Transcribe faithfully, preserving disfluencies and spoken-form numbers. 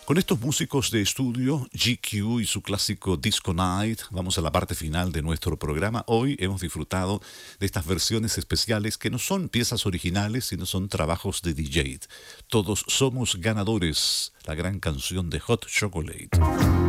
Con estos músicos de estudio, G Q y su clásico Disco Night, vamos a la parte final de nuestro programa. Hoy hemos disfrutado de estas versiones especiales que no son piezas originales, sino son trabajos de D J. Todos somos ganadores, la gran canción de Hot Chocolate.